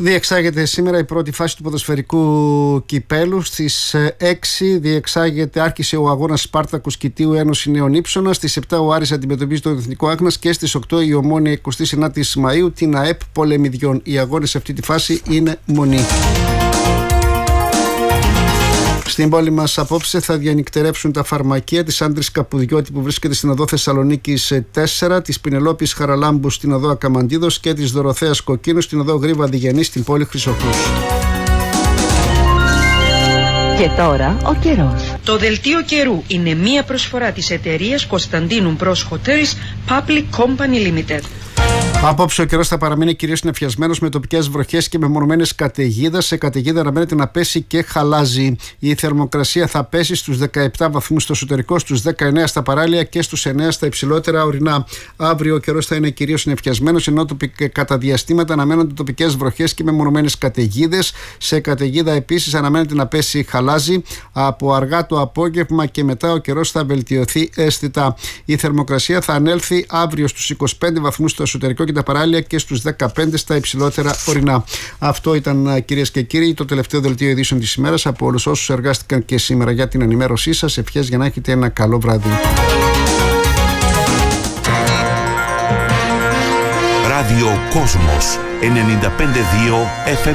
Διεξάγεται σήμερα η πρώτη φάση του ποδοσφαιρικού κυπέλου. Στις 6 άρχισε ο αγώνας Σπάρτακος Κητίου Ένωση Νέων Ύψωνα. Στις 7 ο Άρης αντιμετωπίζει το Εθνικό Άγνας και στις 8 η Ομόνοια 29 Μαΐου την ΑΕΠ Πολεμιδιών. Οι αγώνες σε αυτή τη φάση είναι μονή. Στην πόλη μας απόψε θα διανυκτερεύσουν τα φαρμακεία της Άντρης Καπουδιώτη που βρίσκεται στην οδό Θεσσαλονίκης 4, της Πινελόπης Χαραλάμπου στην οδό Ακαμαντίδος και της Δωροθέας Κοκκίνου στην οδό Γρήβα Διγενή στην πόλη Χρυσοχούς. Και τώρα ο καιρός. Το δελτίο καιρού είναι μία προσφορά της εταιρείας Κωνσταντίνου Bros Hotels Public Company Limited. Απόψε ο καιρός θα παραμείνει κυρίως συννεφιασμένος με τοπικές βροχές και μεμονωμένες καταιγίδες. Σε καταιγίδα αναμένεται να πέσει και χαλάζει. Η θερμοκρασία θα πέσει στους 17 βαθμούς στο εσωτερικό, στους 19 στα παράλια και στους 9 στα υψηλότερα ορεινά. Αύριο ο καιρός θα είναι κυρίως συννεφιασμένος, ενώ κατά διαστήματα αναμένονται τοπικές βροχές και μεμονωμένες καταιγίδες. Σε καταιγίδα επίσης αναμένεται να πέσει χαλάζει. Από αργά το απόγευμα και μετά ο καιρός θα βελτιωθεί αίσθητα. Η θερμοκρασία θα ανέλθει αύριο στους 25 βαθμούς στο εσωτερικό και τα παράλια και στους 15 στα υψηλότερα ορεινά. Αυτό ήταν, κυρίες και κύριοι, το τελευταίο δελτίο ειδήσεων της ημέρας. Από όλους όσους εργάστηκαν και σήμερα για την ενημέρωσή σας, ευχές για να έχετε ένα καλό βράδυ. Ράδιο Κόσμος 95,2 FM.